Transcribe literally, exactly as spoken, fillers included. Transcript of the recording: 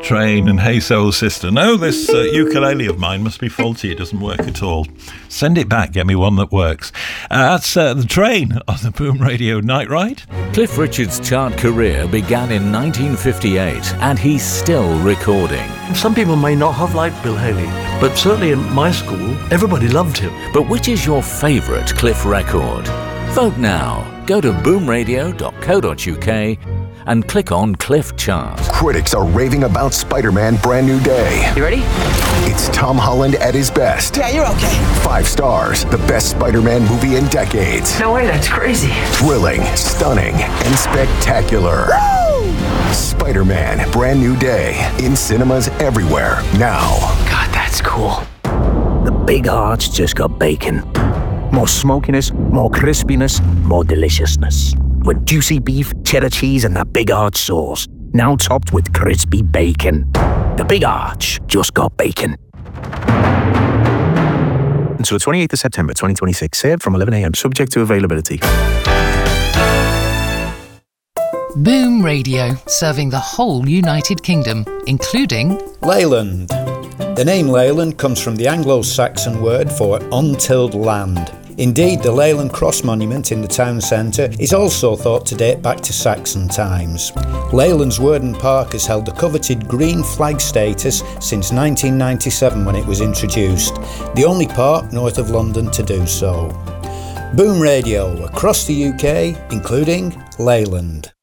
Train and Hey Soul Sister. No, this uh, ukulele of mine must be faulty. It doesn't work at all. Send it back, get me one that works. Uh, that's uh, The Train on the Boom Radio Night Ride. Cliff Richard's chart career began in nineteen fifty-eight, and he's still recording. Some people may not have liked Bill Haley, but certainly in my school, everybody loved him. But which is your favourite Cliff record? Vote now. Go to boom radio dot co dot uk and click on Cliff Chart. Critics are raving about Spider-Man Brand New Day. You ready? It's Tom Holland at his best. Yeah, you're okay. Five stars, the best Spider-Man movie in decades. No way, that's crazy. Thrilling, stunning, and spectacular. Woo! Spider-Man Brand New Day in cinemas everywhere now. God, that's cool. The Big Arch just got bacon. More smokiness, more crispiness, more deliciousness. With juicy beef, cheddar cheese, and that Big Arch sauce. Now topped with crispy bacon. The Big Arch just got bacon. Until the twenty-eighth of September twenty twenty-six, served from eleven a.m. subject to availability. Boom Radio, serving the whole United Kingdom, including Leyland. The name Leyland comes from the Anglo-Saxon word for untilled land. Indeed, the Leyland Cross monument in the town centre is also thought to date back to Saxon times. Leyland's Worden Park has held the coveted green flag status since nineteen ninety-seven when it was introduced, the only park north of London to do so. Boom Radio across the U K, including Leyland.